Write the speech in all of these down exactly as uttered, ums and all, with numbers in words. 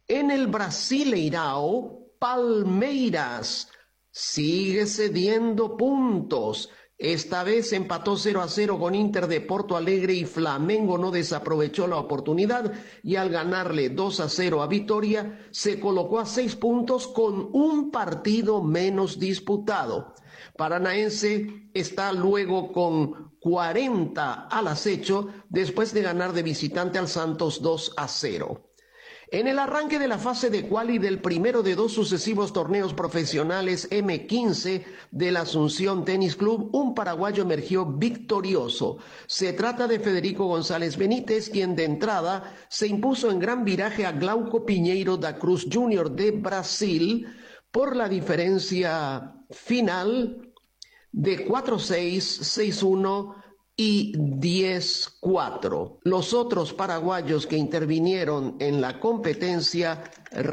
En el Brasileirao, Palmeiras sigue cediendo puntos. Esta vez empató cero a cero con Inter de Porto Alegre y Flamengo no desaprovechó la oportunidad y al ganarle dos a cero a Vitória se colocó a seis puntos con un partido menos disputado. Paranaense está luego con cuarenta al acecho después de ganar de visitante al Santos dos a cero. En el arranque de la fase de quali del primero de dos sucesivos torneos profesionales eme quince del Asunción Tenis Club, un paraguayo emergió victorioso. Se trata de Federico González Benítez, quien de entrada se impuso en gran viraje a Glauco Pinheiro da Cruz júnior de Brasil por la diferencia final de cuatro seis, seis uno y diez cuatro. Los otros paraguayos que intervinieron en la competencia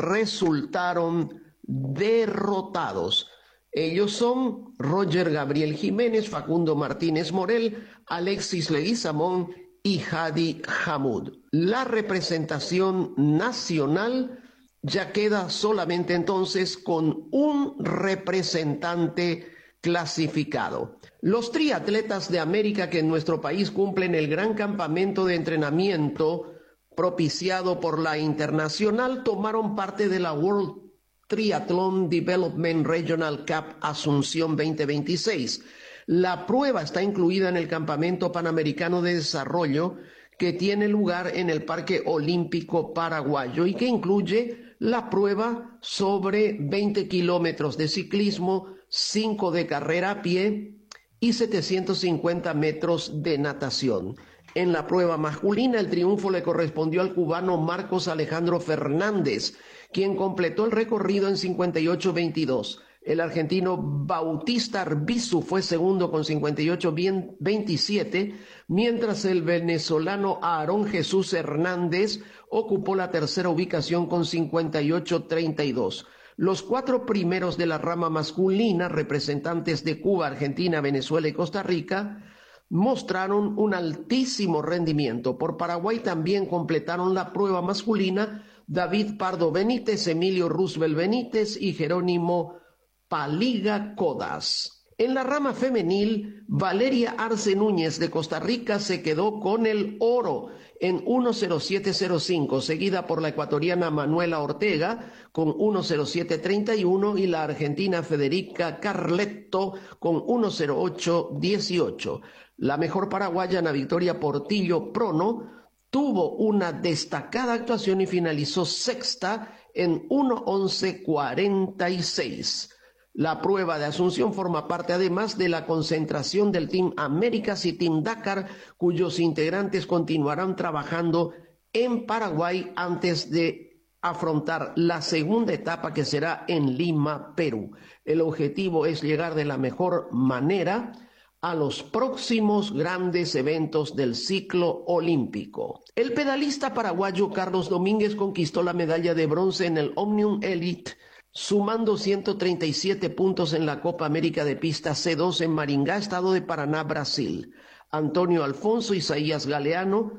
resultaron derrotados. Ellos son Roger Gabriel Jiménez, Facundo Martínez Morel, Alexis Leguizamón y Hadi Hamoud. La representación nacional ya queda solamente entonces con un representante clasificado. Los triatletas de América que en nuestro país cumplen el gran campamento de entrenamiento propiciado por la Internacional tomaron parte de la World Triathlon Development Regional Cup Asunción veinte veintiséis. La prueba está incluida en el Campamento Panamericano de Desarrollo que tiene lugar en el Parque Olímpico Paraguayo y que incluye la prueba sobre veinte kilómetros de ciclismo, cinco de carrera a pie y setecientos cincuenta metros de natación. En la prueba masculina, el triunfo le correspondió al cubano Marcos Alejandro Fernández, quien completó el recorrido en cincuenta y ocho veintidós. El argentino Bautista Arbizu fue segundo con cincuenta y ocho veintisiete, mientras el venezolano Aarón Jesús Hernández ocupó la tercera ubicación con cincuenta y ocho treinta y dos. Los cuatro primeros de la rama masculina, representantes de Cuba, Argentina, Venezuela y Costa Rica, mostraron un altísimo rendimiento. Por Paraguay también completaron la prueba masculina David Pardo Benítez, Emilio Roosevelt Benítez y Jerónimo Paliga Codas. En la rama femenil, Valeria Arce Núñez de Costa Rica se quedó con el oro en uno cero siete cero cinco, seguida por la ecuatoriana Manuela Ortega con uno cero siete treinta y uno y la argentina Federica Carletto con uno cero ocho dieciocho. La mejor paraguaya, Ana Victoria Portillo Prono, tuvo una destacada actuación y finalizó sexta en uno once cuarenta y seis. La prueba de Asunción forma parte además de la concentración del Team Américas y Team Dakar, cuyos integrantes continuarán trabajando en Paraguay antes de afrontar la segunda etapa que será en Lima, Perú. El objetivo es llegar de la mejor manera a los próximos grandes eventos del ciclo olímpico. El pedalista paraguayo Carlos Domínguez conquistó la medalla de bronce en el Omnium Elite, sumando ciento treinta y siete puntos en la Copa América de Pista ce dos en Maringá, estado de Paraná, Brasil. Antonio Alfonso, Isaías Galeano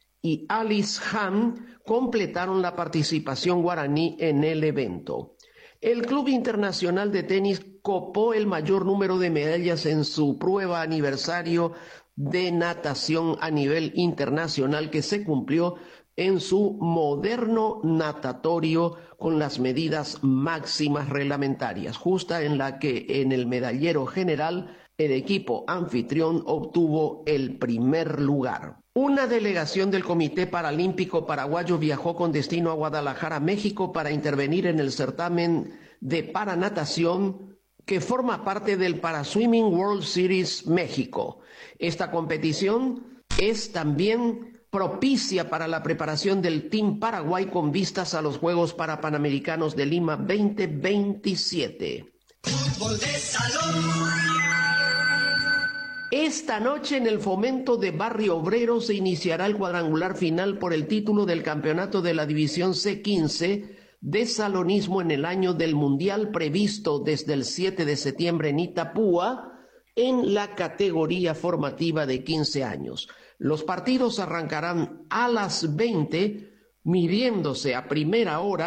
y Alice Han completaron la participación guaraní en el evento. El Club Internacional de Tenis copó el mayor número de medallas en su prueba aniversario de natación a nivel internacional que se cumplió en su moderno natatorio con las medidas máximas reglamentarias, justa en la que en el medallero general el equipo anfitrión obtuvo el primer lugar. Una delegación del Comité Paralímpico Paraguayo viajó con destino a Guadalajara, México, para intervenir en el certamen de paranatación que forma parte del Paraswimming World Series México. Esta competición es también propicia para la preparación del Team Paraguay con vistas a los Juegos Parapanamericanos de Lima veinte veintisiete. Fútbol de salón. Esta noche en el Fomento de Barrio Obrero se iniciará el cuadrangular final por el título del campeonato de la División ce quince de salonismo en el año del Mundial previsto desde el siete de septiembre en Itapúa en la categoría formativa de quince años. Los partidos arrancarán a las veinte, midiéndose a primera hora